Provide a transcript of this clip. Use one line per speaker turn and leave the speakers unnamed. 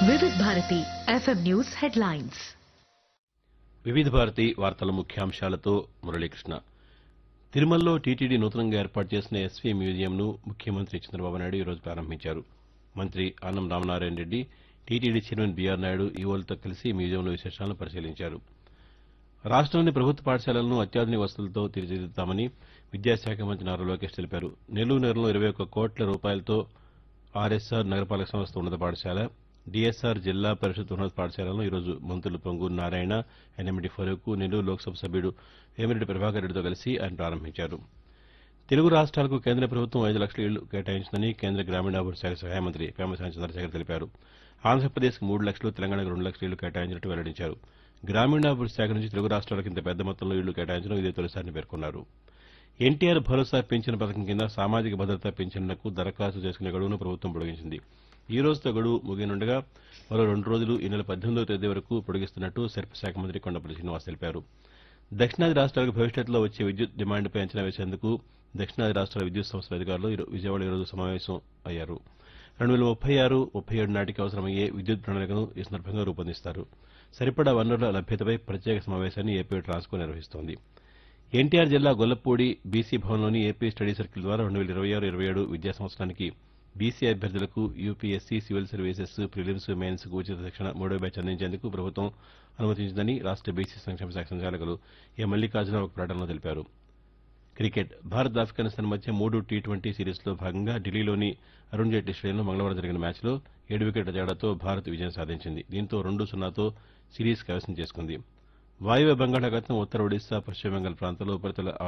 Vividh Bharati FM news headlines.
వివిధ భారతి వార్తల ముఖ్యాంశాలతో మురళీకృష్ణ. తిరుమలలో టీటీడీ నూతనంగా ఏర్పాటు చేసిన ఎస్వీ మ్యూజియంను ముఖ్యమంత్రి చంద్రబాబు నాయుడు ఈరోజు ప్రారంభించారు. మంత్రి Anam Ramanarayana Reddy, TTD chairman BR Naidu ఈవోలతో కలిసి మ్యూజియంలో విశేషాలను పరిశీలించారు. రాష్టంలోని ప్రభుత్వ పాఠశాలలను అత్యాధునిక వసతులతో తీర్చిదిద్దుతామని విద్యాశాఖ మంత్రి నారా లోకేష్ తెలిపారు. నెల్లూరు నగరంలో 21 కోట్ల రూపాయలతో ఆర్ఎస్ఆర్ నగరపాలక సంస్థ ఉన్నత పాఠశాల, డీఎస్ఆర్ జిల్లా పరిషత్ ఉన్నత పాఠశాలను ఈరోజు మంత్రులు పొంగూరు నారాయణ, ఎన్ఎండి ఫరూక్, నెల్లూరు లోక్సభ సభ్యుడు వేమిరెడ్డి ప్రభాకర్ రెడ్డితో కలిసి ఆయన ప్రారంభించారు. తెలుగు రాష్ట్రాలకు కేంద్ర ప్రభుత్వం 5 లక్షల ఇళ్లు కేటాయించిందని కేంద్ర గ్రామీణాభివృద్ది శాఖ సహాయ మంత్రి పేమసాని చంద్రశేఖర్ తెలిపారు. ఆంధ్రప్రదేశ్కు 3 లక్షలు, తెలంగాణకు 2 లక్షల ఇళ్లు కేటాయించినట్టు వెల్లడించారు. గ్రామీణాభివృద్ది శాఖ నుంచి తెలుగు రాష్ట్రాలకు ఇంత పెద్ద మొత్తంలో ఇళ్లు కేటాయించడం ఇదే తొలిసారని పేర్కొన్నారు. ఎన్టీఆర్ భరోసా పింఛన్ పథకం కింద సామాజిక భద్రతా పింఛన్లకు దరఖాస్తు చేసుకునే గడువును ప్రభుత్వం పొడిగించింది. ఈ రోజుతో గడువు ముగియనుండగా మరో 2 రోజులు ఈ నెల 18వ తేదీ వరకు పొడిగిస్తున్నట్టు సర్ప శాఖ మంత్రి కొండపల్లి శ్రీనివాస్ తెలిపారు. దక్షిణాది రాష్ట్రాలకు భవిష్యత్తులో వచ్చే విద్యుత్ డిమాండ్పై అంచనా వేసేందుకు దక్షిణాది రాష్ట్రాల విద్యుత్ సంస్థల అధికారులు విజయవాడలో ఈరోజు సమావేశం అయ్యారు. 2036-37 నాటికి అవసరమయ్యే విద్యుత్ ప్రణాళికను ఈ సందర్భంగా రూపొందిస్తారు. సరిపడా వనరుల లభ్యతపై ప్రత్యేక సమావేశాన్ని ఏపీ ట్రాన్స్కో నిర్వహిస్తోంది. ఎన్టీఆర్ జిల్లా Gollapudi BC భవన్లోని AP study circle ద్వారా 2026-27 విద్యా సంవత్సరానికి బీసీ అభ్యర్థులకు యూపీఎస్సీ, సివిల్ సర్వీసెస్, ప్రిలిమ్స్, మెయిన్స్కు ఉచిత శిక్షణ 3వ బ్యాచ్ అందించేందుకు ప్రభుత్వం అనుమతించిందని రాష్ట్ర బీసీ సంక్షేమ శాఖ సంచాలకులు ఏ మల్లికార్జున ఒక ప్రకటనలో తెలిపారు. క్రికెట్ భారత్ ఆఫ్ఘనిస్తాన్ మధ్య 3 టీ20 సిరీస్లో భాగంగా ఢిల్లీలోని అరుణ్ జైట్లీ స్టేడియంలో మంగళవారం జరిగిన మ్యాచ్లో 7 వికెట్ల తేడాతో భారత్ విజయం సాధించింది. దీంతో 2-0తో సిరీస్ కైవసం చేసుకుంది. వాయువ్య బంగాళాఖాతం, ఉత్తర ఒడిశా, పశ్చిమ బెంగాల్ ప్రాంతాల్లో ఉపరితల